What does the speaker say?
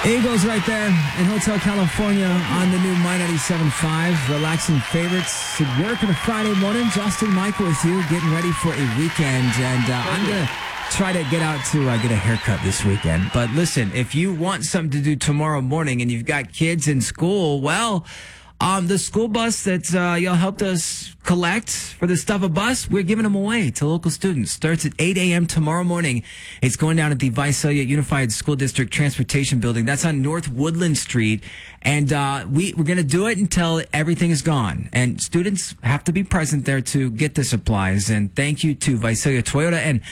Eagles right there in Hotel California on the new My 97.5. Relaxing favorites at work on a Friday morning. Justin, Michael with you, getting ready for a weekend. And I'm going to try to get out to get a haircut this weekend. But listen, if you want something to do tomorrow morning and you've got kids in school, well, the school bus that y'all helped us collect for the Stuff a Bus, we're giving them away to local students. Starts at 8 a.m. tomorrow morning. It's going down at the Visalia Unified School District Transportation Building. That's on North Woodland Street. And we're going to do it until everything is gone. And students have to be present there to get the supplies. And thank you to Visalia Toyota and